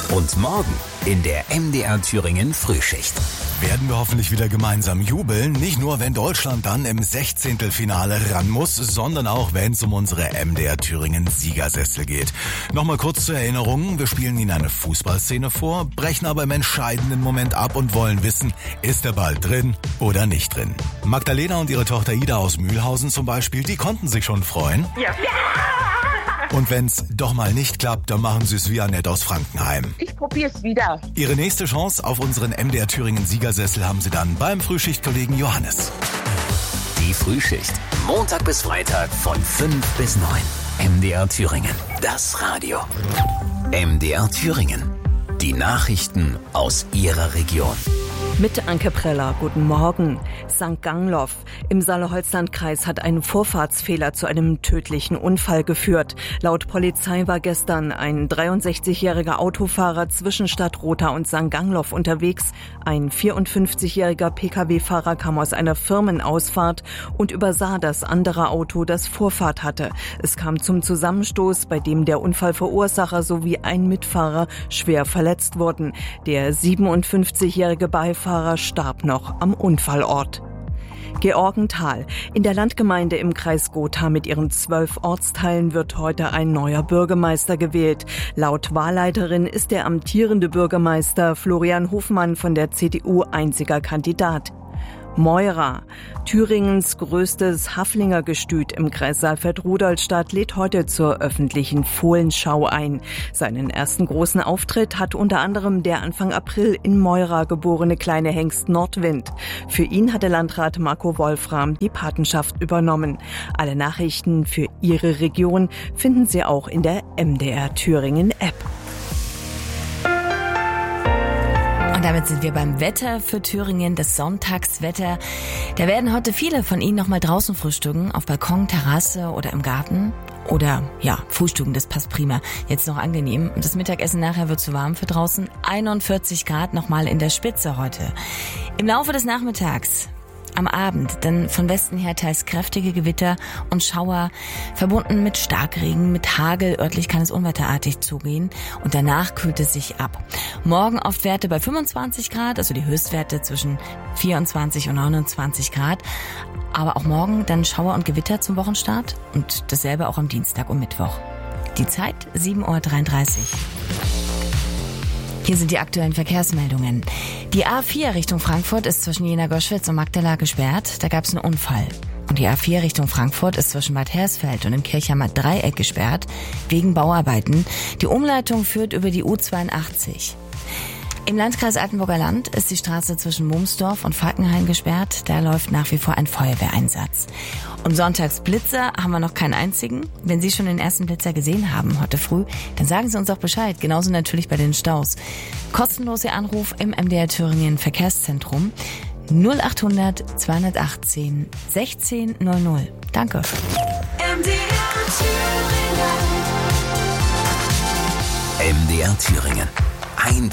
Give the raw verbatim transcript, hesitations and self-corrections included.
Und morgen in der M D R Thüringen Frühschicht. Werden wir hoffentlich wieder gemeinsam jubeln. Nicht nur, wenn Deutschland dann im Sechzehntelfinale ran muss, sondern auch, wenn es um unsere M D R Thüringen Siegersessel geht. Nochmal kurz zur Erinnerung. Wir spielen Ihnen eine Fußballszene vor, brechen aber im entscheidenden Moment ab und wollen wissen, ist der Ball drin oder nicht drin. Magdalena und ihre Tochter Ida aus Mühlhausen zum Beispiel, die konnten sich schon freuen. Ja. Und wenn's doch mal nicht klappt, dann machen Sie es wie Annette aus Frankenheim. Ich probier's wieder. Ihre nächste Chance auf unseren M D R Thüringen Siegersessel haben Sie dann beim Frühschichtkollegen Johannes. Die Frühschicht. Montag bis Freitag von fünf bis neun. M D R Thüringen. Das Radio. M D R Thüringen. Die Nachrichten aus Ihrer Region. Mit Anke Preller, guten Morgen. Sankt Gangloff im Saale-Holzland-Kreis hat ein Vorfahrtsfehler zu einem tödlichen Unfall geführt. Laut Polizei war gestern ein dreiundsechzigjähriger Autofahrer zwischen Stadtrotha und Sankt Gangloff unterwegs. Ein vierundfünfzigjähriger Pkw-Fahrer kam aus einer Firmenausfahrt und übersah das andere Auto, das Vorfahrt hatte. Es kam zum Zusammenstoß, bei dem der Unfallverursacher sowie ein Mitfahrer schwer verletzt wurden. Der siebenundfünfzigjährige Beifahrer starb noch am Unfallort. Georgenthal. In der Landgemeinde im Kreis Gotha mit ihren zwölf Ortsteilen wird heute ein neuer Bürgermeister gewählt. Laut Wahlleiterin ist der amtierende Bürgermeister Florian Hofmann von der C D U einziger Kandidat. Meura. Thüringens größtes Haflingergestüt im Kreis Saalfeld-Rudolstadt lädt heute zur öffentlichen Fohlenschau ein. Seinen ersten großen Auftritt hat unter anderem der Anfang April in Meura geborene kleine Hengst Nordwind. Für ihn hatte Landrat Marco Wolfram die Patenschaft übernommen. Alle Nachrichten für Ihre Region finden Sie auch in der M D R Thüringen App. Und damit sind wir beim Wetter für Thüringen, das Sonntagswetter. Da werden heute viele von Ihnen noch mal draußen frühstücken, auf Balkon, Terrasse oder im Garten. Oder, ja, frühstücken, das passt prima. Jetzt noch angenehm. Das Mittagessen nachher wird zu warm für draußen. einundvierzig Grad nochmal in der Spitze heute. Im Laufe des Nachmittags, am Abend, dann von Westen her teils kräftige Gewitter und Schauer, verbunden mit Starkregen, mit Hagel. Örtlich kann es unwetterartig zugehen und danach kühlt es sich ab. Morgen oft Werte bei fünfundzwanzig Grad, also die Höchstwerte zwischen vierundzwanzig und neunundzwanzig Grad. Aber auch morgen dann Schauer und Gewitter zum Wochenstart und dasselbe auch am Dienstag und Mittwoch. Die Zeit sieben Uhr dreiunddreißig. Hier sind die aktuellen Verkehrsmeldungen. Die A vier Richtung Frankfurt ist zwischen Jena-Göschwitz und Magdala gesperrt. Da gab es einen Unfall. Und die A vier Richtung Frankfurt ist zwischen Bad Hersfeld und dem Kirchheimer Dreieck gesperrt, wegen Bauarbeiten. Die Umleitung führt über die U zweiundachtzig. Im Landkreis Altenburger Land ist die Straße zwischen Mumsdorf und Falkenhain gesperrt. Da läuft nach wie vor ein Feuerwehreinsatz. Und sonntags Blitzer haben wir noch keinen einzigen. Wenn Sie schon den ersten Blitzer gesehen haben heute früh, dann sagen Sie uns auch Bescheid. Genauso natürlich bei den Staus. Kostenloser Anruf im M D R Thüringen Verkehrszentrum null achthundert zweihundertachtzehn sechzehn null null. Danke. M D R Thüringen. M D R Thüringen.